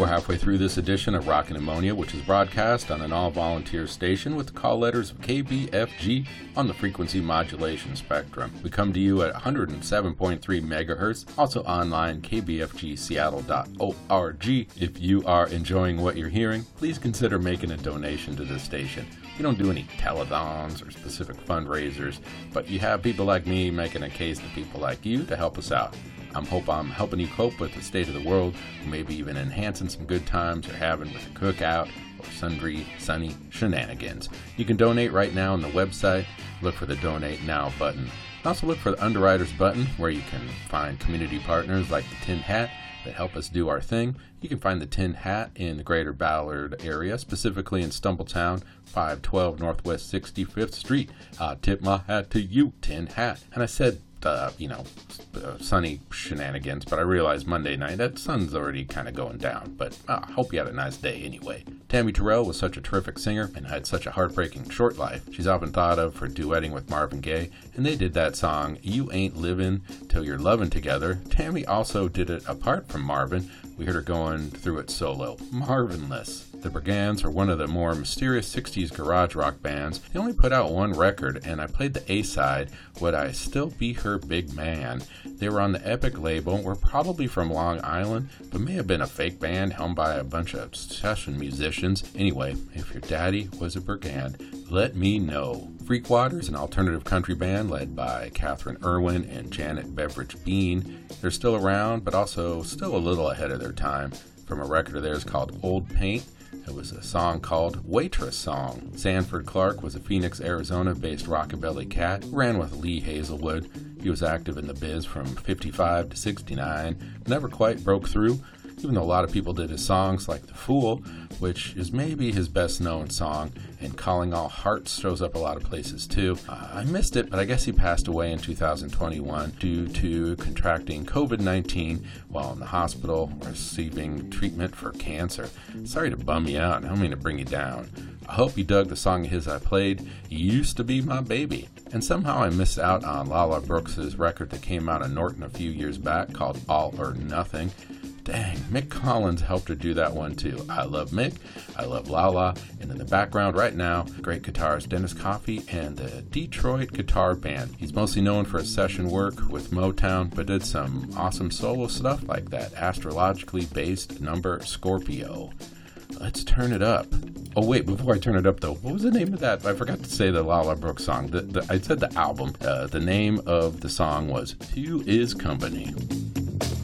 We're halfway through this edition of Rockin' Ammonia, which is broadcast on an all-volunteer station with the call letters of KBFG on the frequency modulation spectrum. We come to you at 107.3 megahertz, also online, kbfgseattle.org. If you are enjoying what you're hearing, please consider making a donation to this station. We don't do any telethons or specific fundraisers, but you have people like me making a case to people like you to help us out. I'm helping you cope with the state of the world, or maybe even enhancing some good times you're having with a cookout or sundry sunny shenanigans. You can donate right now on the website. Look for the Donate Now button. Also look for the Underwriters button, where you can find community partners like the Tin Hat that help us do our thing. You can find the Tin Hat in the greater Ballard area, specifically in Stumbletown, 512 Northwest 65th Street. Tip my hat to you, Tin Hat. And I said, sunny shenanigans, but I realized Monday night that sun's already kind of going down, but I hope you had a nice day anyway. Tammy Terrell was such a terrific singer and had such a heartbreaking short life. She's often thought of for duetting with Marvin Gaye, and they did that song, You Ain't Livin' Till You're Lovin' together. Tammy also did it apart from Marvin. We heard her going through it solo. Marvinless. The Brigands are one of the more mysterious 60s garage rock bands. They only put out one record, and I played the A-side, Would I Still Be Her Big Man. They were on the Epic label, were probably from Long Island, but may have been a fake band helmed by a bunch of session musicians. Anyway, if your daddy was a Brigand, let me know. Freakwater is an alternative country band led by Catherine Irwin and Janet Beveridge Bean. They're still around, but also still a little ahead of their time. From a record of theirs called Old Paint, it was a song called Waitress Song. Sanford Clark was a Phoenix, Arizona-based rockabilly cat who ran with Lee Hazelwood. He was active in the biz from 55 to 69, never quite broke through, even though a lot of people did his songs like The Fool, which is maybe his best-known song, and Calling All Hearts shows up a lot of places too. I missed it, but I guess he passed away in 2021 due to contracting COVID-19 while in the hospital receiving treatment for cancer. Sorry to bum you out, I don't mean to bring you down. I hope you dug the song of his I played, Used to Be My Baby. And somehow I missed out on Lala Brooks' record that came out of Norton a few years back called All or Nothing. Dang, Mick Collins helped her do that one too. I love Mick, I love Lala, and in the background right now, great guitarist Dennis Coffey and the Detroit Guitar Band. He's mostly known for his session work with Motown, but did some awesome solo stuff like that astrologically based number Scorpio. Let's turn it up. Oh wait, before I turn it up though, what was the name of that? I forgot to say the Lala Brooks song. I said the album. The name of the song was Two Is Company.